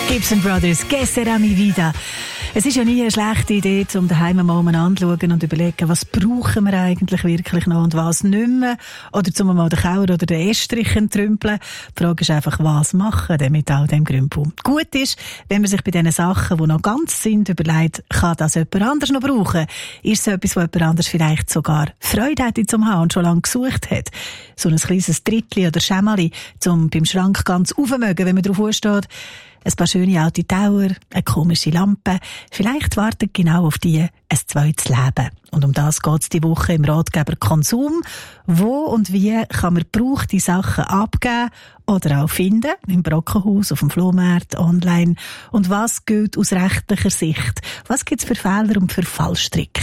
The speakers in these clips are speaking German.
Gibson Brothers, Que será mi vida? Es ist ja nie eine schlechte Idee, um daheim mal anzuschauen und überlegen, was brauchen wir eigentlich wirklich noch und was nicht mehr. Oder zum mal den Kauer oder den Estrich entrümpeln. Die Frage ist einfach, was machen denn mit all dem Grümpel? Gut ist, wenn man sich bei diesen Sachen, die noch ganz sind, überlegt, kann das jemand anders noch brauchen? Ist es etwas, wo jemand anders vielleicht sogar Freude hätte zum Haben und schon lange gesucht hat? So ein kleines Trittli oder Schämmerli, zum beim Schrank ganz aufmögen, wenn man drauf steht. Ein paar schöne alte Tauer, eine komische Lampe. Vielleicht wartet genau auf die ein zweites Leben. Und um das geht es die Woche im Ratgeber Konsum. Wo und wie kann man gebrauchte Sachen abgeben oder auch finden? Im Brockenhaus, auf dem Flohmarkt, online. Und was gilt aus rechtlicher Sicht? Was gibt es für Fehler und für Fallstricke?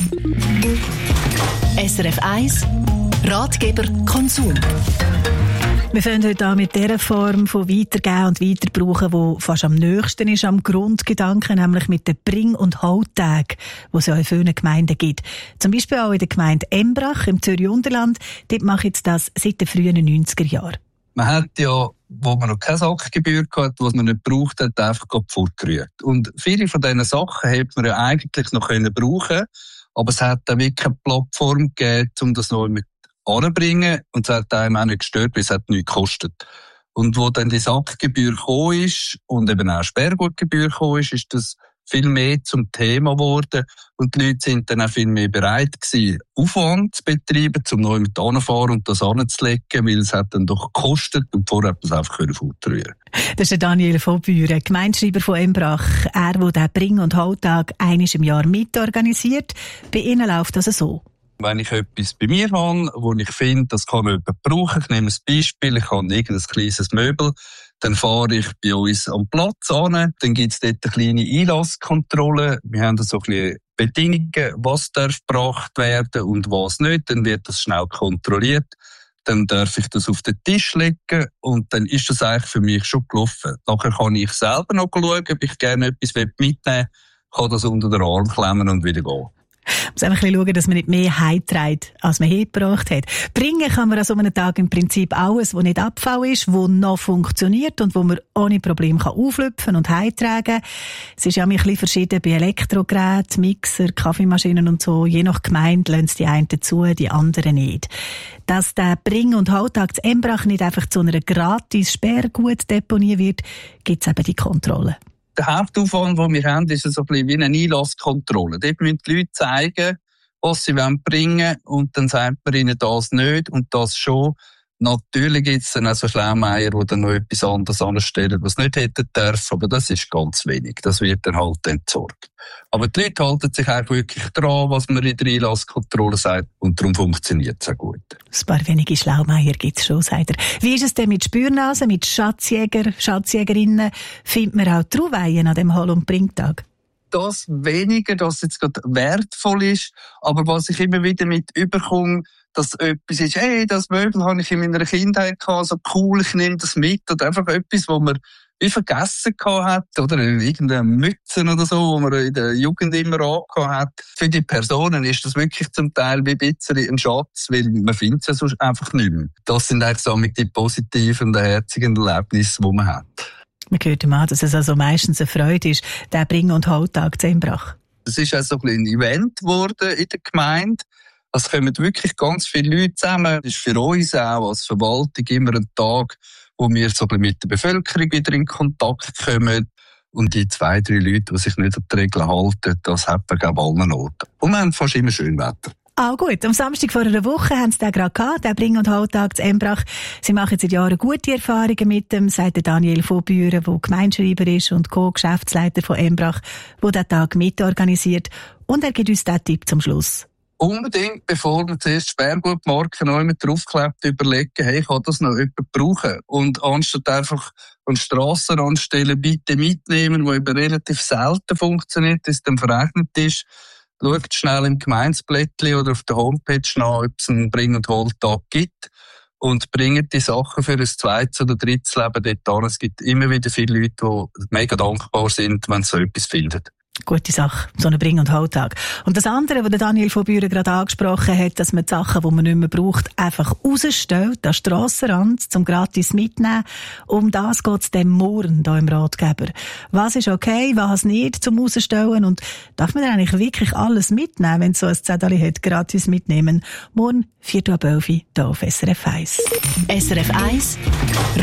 SRF 1 Ratgeber Konsum. Wir fangen heute an mit dieser Form von Weitergeben und Weiterbrauchen, die fast am nächsten ist am Grundgedanken, nämlich mit den Bring- und Hautagen, die es ja in vielen Gemeinden gibt. Zum Beispiel auch in der Gemeinde Embrach im Zürich-Unterland. Dort mache ich das seit den frühen 90er Jahren. Man hat ja, wo man noch keine Sackgebühr hatte, was man nicht gebraucht hat, einfach fortgerührt. Und viele von diesen Sachen hätte man ja eigentlich noch brauchen können, aber es hat dann wirklich eine Plattform gegeben, um das noch mit anbringen, und es hat einem auch nicht gestört, weil es hat nichts gekostet. Und wo dann die Sackgebühr gekommen ist und eben auch Sperrgutgebühr gekommen ist das viel mehr zum Thema geworden und die Leute sind dann auch viel mehr bereit gewesen, Aufwand zu betreiben, um neu mit anzufahren und das anzulegen, weil es hat dann doch gekostet und vorher hat man es einfach fortrühren. Das ist der Daniel von Büren, Gemeindeschreiber von Embrach. Er, der den Bring- und Hautag einmal im Jahr mitorganisiert. Bei Ihnen läuft das so. Wenn ich etwas bei mir habe, wo ich finde, das kann jemand brauchen, ich nehme ein Beispiel, ich habe irgendein kleines Möbel, dann fahre ich bei uns am Platz an, dann gibt es dort eine kleine Einlasskontrolle, wir haben da so ein bisschen Bedingungen, was darf gebracht werden und was nicht, dann wird das schnell kontrolliert, dann darf ich das auf den Tisch legen und dann ist das eigentlich für mich schon gelaufen. Nachher kann ich selber noch schauen, ob ich gerne etwas mitnehmen will, kann das unter den Arm klemmen und wieder gehen. Man muss einfach schauen, dass man nicht mehr heimträgt, als man hergebracht hat. Bringen kann man an so einem Tag im Prinzip alles, was nicht Abfall ist, was noch funktioniert und wo man ohne Probleme auflüpfen und heimtragen kann. Es ist ja ein bisschen verschieden bei Elektrogeräten, Mixer, Kaffeemaschinen und so. Je nach Gemeinde lassen es die einen zu, die anderen nicht. Dass der Bring- und Hautag zu Embrach nicht einfach zu einer gratis Sperrgutdeponie wird, gibt es eben die Kontrolle. Der Hauptaufwand, den wir haben, ist so ein bisschen wie eine Einlasskontrolle. Dort müssen die Leute zeigen, was sie bringen wollen, und dann sagt man ihnen das nicht und das schon. Natürlich gibt es dann auch so Schlaumeier, die dann noch etwas anderes anstellen, was nicht hätten dürfen, aber das ist ganz wenig. Das wird dann halt entsorgt. Aber die Leute halten sich auch wirklich dran, was man in der Einlasskontrolle sagt, und darum funktioniert es auch gut. Ein paar wenige Schlaumeier gibt es schon, sagt er. Wie ist es denn mit Spürnasen, mit Schatzjägerinnen? Findet man auch Trauweihen an dem Hall- und Bringtag? Das weniger, dass es jetzt gerade wertvoll ist, aber was ich immer wieder mit überkomme, dass etwas ist, hey, das Möbel habe ich in meiner Kindheit gehabt, so cool, ich nehme das mit, oder einfach etwas, wo man wie vergessen gehabt hat, oder irgendeine Mütze oder so, wo man in der Jugend immer angehabt hat. Für die Personen ist das wirklich zum Teil wie ein bisschen ein Schatz, weil man findet es ja sonst einfach nicht mehr. Das sind eigentlich so die positiven und herzigen Erlebnisse, die man hat. Man hört mal, dass es also meistens eine Freude ist, der Bring- und Hautag zu Embrach. Es ist auch so ein Event geworden in der Gemeinde. Es kommen wirklich ganz viele Leute zusammen. Es ist für uns auch als Verwaltung immer ein Tag, wo wir so ein bisschen mit der Bevölkerung wieder in Kontakt kommen. Und die 2-3 Leute, die sich nicht an die Regeln halten, das hat man, glaube ich, allen Orten. Und wir haben fast immer schön Wetter. Ah, gut. Am Samstag vor einer Woche haben sie den gerade gehabt, den Bring- und Hautag zu Embrach. Sie machen seit Jahren gute Erfahrungen mit dem, sagt der Daniel von Büren, der Gemeindeschreiber ist und Co-Geschäftsleiter von Embrach, der den Tag mitorganisiert. Und er gibt uns den Tipp zum Schluss. Unbedingt, bevor man zuerst Sperrgutmarken neu mit draufklebt, überlegen, hey, kann das noch jemand brauchen? Und anstatt einfach an Strassenrandstellen bitte mitnehmen, wo eben relativ selten funktioniert, dass es dann verrechnet ist, schaut schnell im Gemeindeblättchen oder auf der Homepage nach, ob es einen Bring- und Holtag gibt, und bringt die Sachen für ein zweites oder drittes Leben dort an. Es gibt immer wieder viele Leute, die mega dankbar sind, wenn sie so etwas finden. Gute Sache, so ein Bring- und Halttag. Und das andere, was Daniel von Büren gerade angesprochen hat, dass man die Sachen, die man nicht mehr braucht, einfach rausstellt, an den Strassenrand, zum gratis mitnehmen. Um das geht es dem morgen hier im Ratgeber. Was ist okay, was nicht zum Rausstellen? Und darf man dann eigentlich wirklich alles mitnehmen, wenn es so ein Zettel hat, gratis mitnehmen? Morgen, 4:11 Uhr, hier auf SRF 1. SRF 1